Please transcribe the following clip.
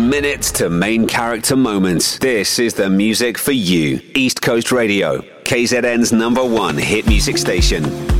minutes to main character moments. This is the music for you. East Coast Radio, KZN's #1 hit music station.